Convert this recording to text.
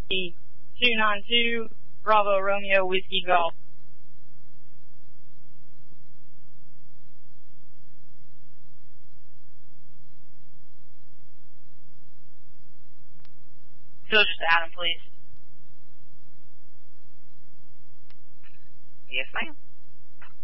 292 Bravo Romeo Whiskey Golf. Phil, just Adam, please. Yes, ma'am.